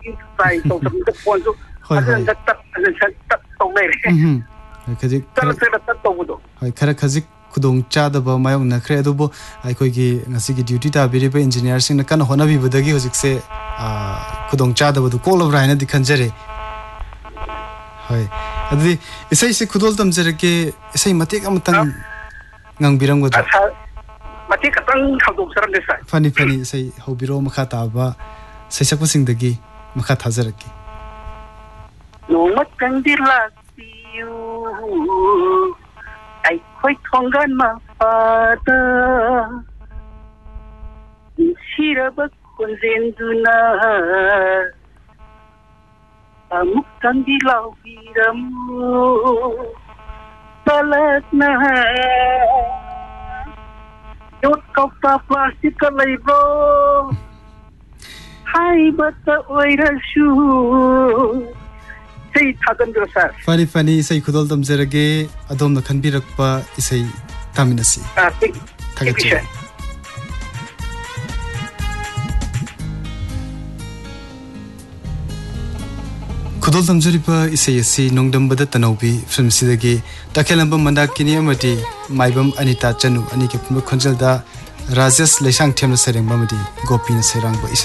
sai to to pon su ajan tat to mai khajik tat to do hoi khajik khudong chadaba mayong na khre adubo aikoi gi ngasi gi duty ta biriba engineer sing na kan hona bi budagi hojik se khudong chadaba du kolab raina dikhanjare hoi adi isai se khudol tamjare ke isai matek amatang ngang birang go matek katang khadok saram de sai fani isai hobiro makha taba sai sakpa sing dagi makha thajaraki no matang dirla siu ai khoi thongan ma pada siraba konzenduna amuk tandi lau biram talatna yot kauta plastic lai bro hai bata oirasu sei thagan do sir fani isai khudol tamjarage adom na khanbirakpa isai taminasi thagache khudol tamjaripa isai asi nongdambada tanaubi film sidagi takhelamba mandakini amati maibam anita chanu ani ke khonjalda rajesh leisang themna sereng mamadi gopina serang ba